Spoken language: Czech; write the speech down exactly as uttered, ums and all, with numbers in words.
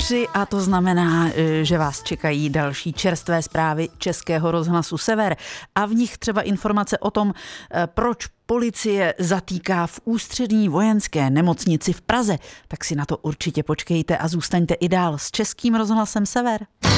tři a to znamená, že vás čekají další čerstvé zprávy Českého rozhlasu Sever a v nich třeba informace o tom, proč policie zatýká v Ústřední vojenské nemocnici v Praze. Tak si na to určitě počkejte a zůstaňte i dál s Českým rozhlasem Sever.